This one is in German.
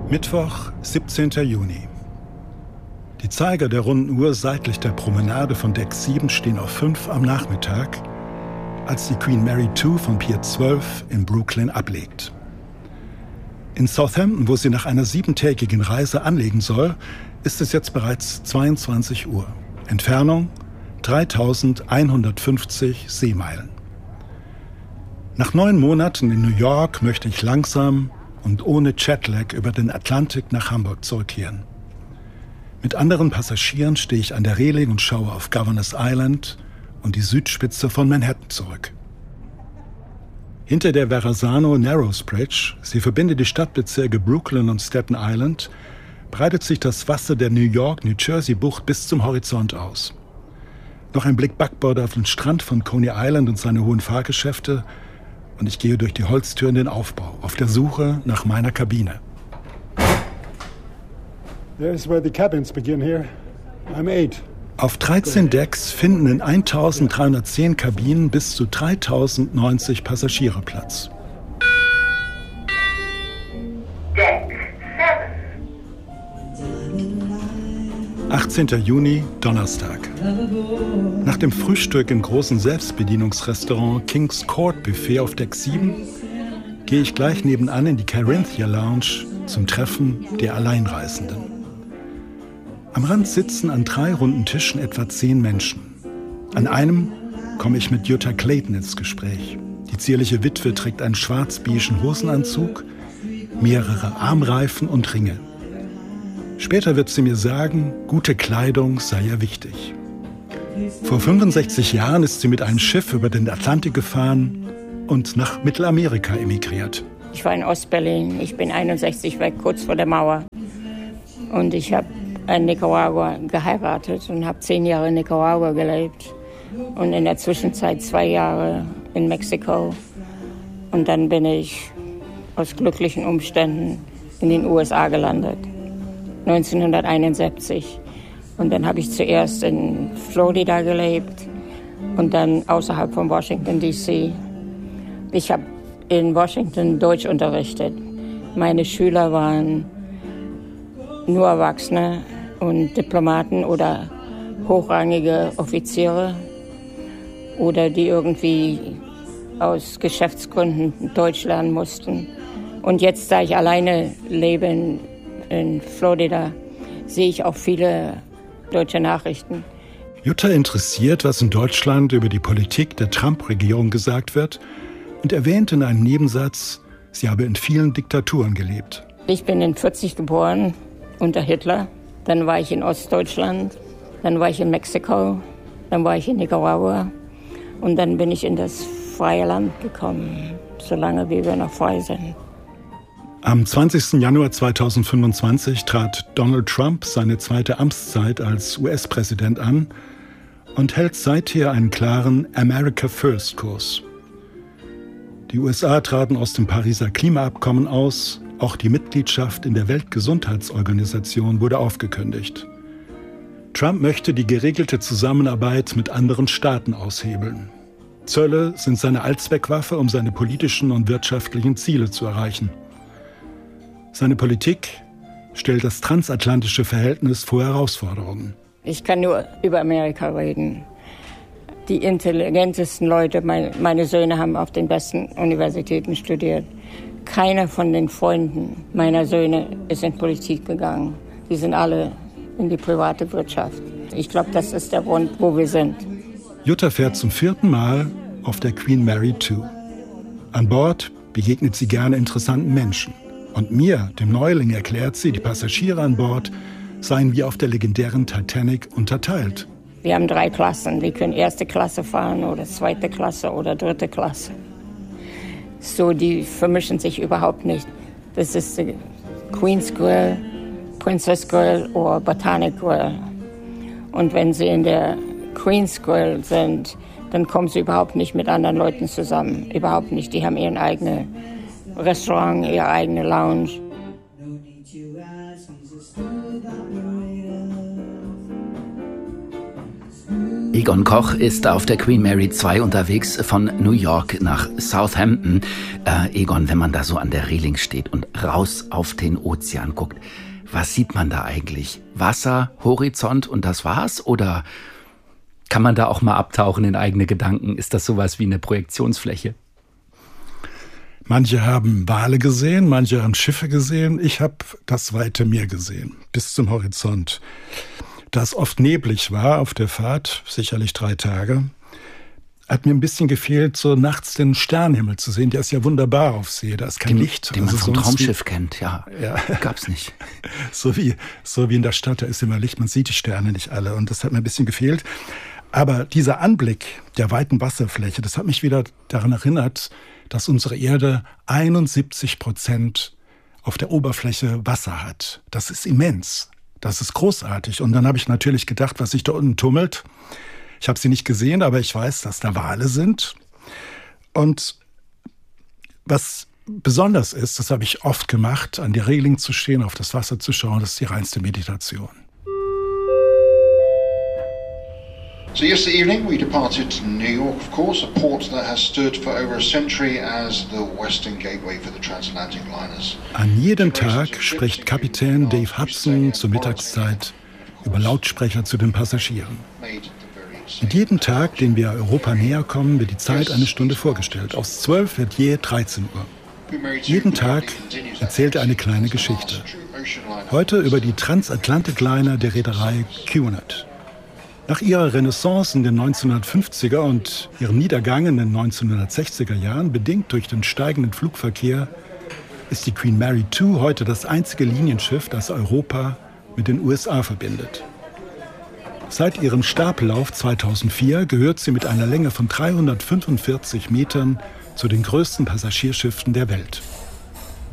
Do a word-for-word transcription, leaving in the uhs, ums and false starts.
Mittwoch, siebzehnten Juni. Die Zeiger der runden Uhr seitlich der Promenade von Deck sieben stehen auf fünf am Nachmittag, als die Queen Mary zwei von Pier zwölf in Brooklyn ablegt. In Southampton, wo sie nach einer siebentägigen Reise anlegen soll, ist es jetzt bereits zweiundzwanzig Uhr. Entfernung dreitausendeinhundertfünfzig Seemeilen. Nach neun Monaten in New York möchte ich langsam und ohne Jetlag über den Atlantik nach Hamburg zurückkehren. Mit anderen Passagieren stehe ich an der Reling und schaue auf Governor's Island und die Südspitze von Manhattan zurück. Hinter der Verrazano Narrows Bridge, sie verbindet die Stadtbezirke Brooklyn und Staten Island, breitet sich das Wasser der New York-New Jersey-Bucht bis zum Horizont aus. Noch ein Blick Backbord auf den Strand von Coney Island und seine hohen Fahrgeschäfte und ich gehe durch die Holztür in den Aufbau, auf der Suche nach meiner Kabine. There's where the cabins begin here. I'm eight. Auf dreizehn Decks finden in eintausenddreihundertzehn Kabinen bis zu dreitausendneunzig Passagiere Platz. Deck sieben. achtzehnten Juni, Donnerstag. Nach dem Frühstück im großen Selbstbedienungsrestaurant King's Court Buffet auf Deck sieben gehe ich gleich nebenan in die Carinthia Lounge zum Treffen der Alleinreisenden. Am Rand sitzen an drei runden Tischen etwa zehn Menschen. An einem komme ich mit Jutta Clayton ins Gespräch. Die zierliche Witwe trägt einen schwarz-beigen Hosenanzug, mehrere Armreifen und Ringe. Später wird sie mir sagen, gute Kleidung sei ihr wichtig. Vor fünfundsechzig Jahren ist sie mit einem Schiff über den Atlantik gefahren und nach Mittelamerika emigriert. Ich war in Ostberlin, ich bin einundsechzig weg, kurz vor der Mauer. Und ich habe in Nicaragua geheiratet und habe zehn Jahre in Nicaragua gelebt. Und in der Zwischenzeit zwei Jahre in Mexiko. Und dann bin ich aus glücklichen Umständen in den U S A gelandet, neunzehnhunderteinundsiebzig. Und dann habe ich zuerst in Florida gelebt und dann außerhalb von Washington, D C. Ich habe in Washington Deutsch unterrichtet. Meine Schüler waren nur Erwachsene und Diplomaten oder hochrangige Offiziere oder die irgendwie aus Geschäftsgründen Deutsch lernen mussten. Und jetzt, da ich alleine lebe in, in Florida, sehe ich auch viele deutsche Nachrichten. Jutta interessiert, was in Deutschland über die Politik der Trump-Regierung gesagt wird und erwähnt in einem Nebensatz, sie habe in vielen Diktaturen gelebt. Ich bin in vierzig geboren, unter Hitler. Dann war ich in Ostdeutschland, dann war ich in Mexiko, dann war ich in Nicaragua und dann bin ich in das freie Land gekommen, solange wie wir noch frei sind. Am zwanzigsten Januar zweitausendfünfundzwanzig trat Donald Trump seine zweite Amtszeit als U S-Präsident an und hält seither einen klaren America-First-Kurs. Die U S A traten aus dem Pariser Klimaabkommen aus, auch die Mitgliedschaft in der Weltgesundheitsorganisation wurde aufgekündigt. Trump möchte die geregelte Zusammenarbeit mit anderen Staaten aushebeln. Zölle sind seine Allzweckwaffe, um seine politischen und wirtschaftlichen Ziele zu erreichen. Seine Politik stellt das transatlantische Verhältnis vor Herausforderungen. Ich kann nur über Amerika reden. Die intelligentesten Leute, meine, meine Söhne haben auf den besten Universitäten studiert. Keiner von den Freunden meiner Söhne ist in Politik gegangen. Die sind alle in die private Wirtschaft. Ich glaube, das ist der Grund, wo wir sind. Jutta fährt zum vierten Mal auf der Queen Mary zwei. An Bord begegnet sie gerne interessanten Menschen. Und mir, dem Neuling, erklärt sie, die Passagiere an Bord seien wie auf der legendären Titanic unterteilt. Wir haben drei Klassen. Wir können erste Klasse fahren oder zweite Klasse oder dritte Klasse. So, die vermischen sich überhaupt nicht. Das ist die Queen's Grill, Princess Grill oder Botanic Grill. Und wenn sie in der Queen's Grill sind, dann kommen sie überhaupt nicht mit anderen Leuten zusammen. Überhaupt nicht. Die haben ihren eigenen Restaurant, ihre eigene Lounge. Egon Koch ist auf der Queen Mary zwei unterwegs von New York nach Southampton. Äh, Egon, wenn man da so an der Reling steht und raus auf den Ozean guckt, was sieht man da eigentlich? Wasser, Horizont und das war's? Oder kann man da auch mal abtauchen in eigene Gedanken? Ist das sowas wie eine Projektionsfläche? Manche haben Wale gesehen, manche haben Schiffe gesehen. Ich habe das weite Meer gesehen, bis zum Horizont. Da es oft neblig war auf der Fahrt, sicherlich drei Tage, hat mir ein bisschen gefehlt, so nachts den Sternenhimmel zu sehen. Der ist ja wunderbar auf See, da ist kein den, Licht. Den man also vom Traumschiff wie, kennt, ja. ja. Gab's nicht. so, wie, so wie in der Stadt, da ist immer Licht, man sieht die Sterne nicht alle. Und das hat mir ein bisschen gefehlt. Aber dieser Anblick der weiten Wasserfläche, das hat mich wieder daran erinnert, dass unsere Erde einundsiebzig Prozent auf der Oberfläche Wasser hat. Das ist immens. Das ist großartig. Und dann habe ich natürlich gedacht, was sich da unten tummelt. Ich habe sie nicht gesehen, aber ich weiß, dass da Wale sind. Und was besonders ist, das habe ich oft gemacht, an der Reling zu stehen, auf das Wasser zu schauen, das ist die reinste Meditation. So yesterday evening we departed New York, of course, a port that has stood for over a century as the western gateway for the transatlantic liners. An jedem Tag spricht Kapitän Dave Hudson zur Mittagszeit über Lautsprecher zu den Passagieren. Mit jedem Tag, den wir Europa näher kommen, wird die Zeit eine Stunde vorgestellt. Aus zwölf wird je dreizehn Uhr. Jeden Tag erzählt er eine kleine Geschichte. Heute über die Transatlantic-Liner der Reederei Cunard. Nach ihrer Renaissance in den neunzehnhundertfünfziger und ihrem Niedergang in den neunzehnhundertsechziger Jahren, bedingt durch den steigenden Flugverkehr, ist die Queen Mary zwei heute das einzige Linienschiff, das Europa mit den U S A verbindet. Seit ihrem Stapellauf zweitausendvier gehört sie mit einer Länge von dreihundertfünfundvierzig Metern zu den größten Passagierschiffen der Welt.